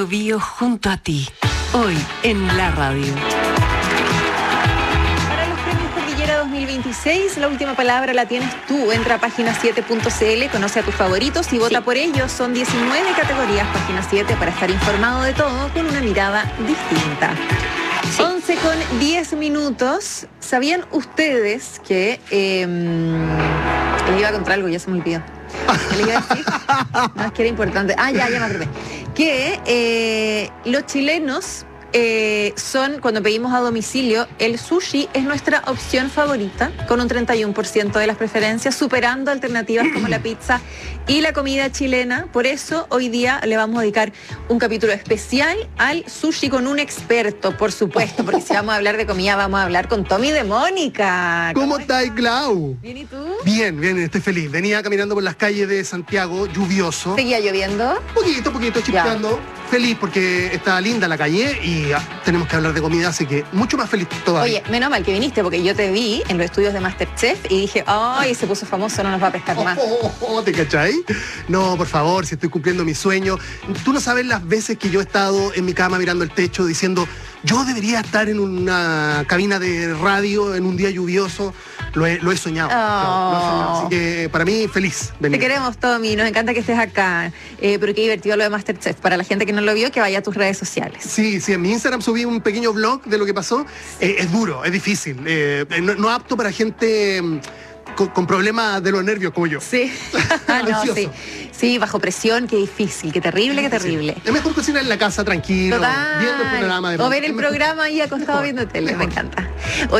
Bio junto a ti, hoy en la radio. Para los premios Cordillera 2026, la última palabra la tienes tú. Entra a página7.cl, conoce a tus favoritos y vota por ellos. Son 19 categorías, página 7, para estar informado de todo con una mirada distinta. 11:10. ¿Sabían ustedes que... les iba a contar algo, ya se me olvidó. ¿Qué le iba a decir? No, es que era importante. Ya me acordé. Que los chilenos son, cuando pedimos a domicilio, el sushi es nuestra opción favorita, con un 31% de las preferencias, superando alternativas como la pizza y la comida chilena. Por eso hoy día le vamos a dedicar un capítulo especial al sushi con un experto, por supuesto, porque si vamos a hablar de comida, vamos a hablar con Tommy de Mónica. ¿Cómo estás, Clau? ¿Bien y tú? Bien, estoy feliz. Venía caminando por las calles de Santiago, lluvioso. ¿Seguía lloviendo? Poquito, chispeando. Feliz porque está linda la calle y tenemos que hablar de comida, así que mucho más feliz todavía. Oye, menos mal que viniste, porque yo te vi en los estudios de MasterChef y dije, ¡ay, se puso famoso, no nos va a pescar más! ¿Te cachai? No, por favor, si estoy cumpliendo mi sueño. Tú no sabes las veces que yo he estado en mi cama mirando el techo diciendo, yo debería estar en una cabina de radio en un día lluvioso. Lo he soñado. Así que para mí, feliz. Te queremos, Tommy. Nos encanta que estés acá. Pero qué divertido lo de MasterChef. Para la gente que no lo vio, que vaya a tus redes sociales. Sí, en mi Instagram subí un pequeño vlog de lo que pasó. Es duro, es difícil. No apto para gente con problemas de los nervios como yo. Sí. Sí, bajo presión, qué difícil, qué terrible. Sí. Es mejor cocinar en la casa, tranquilo, viendo el programa. O ver el programa ahí acostado viendo tele, me encanta.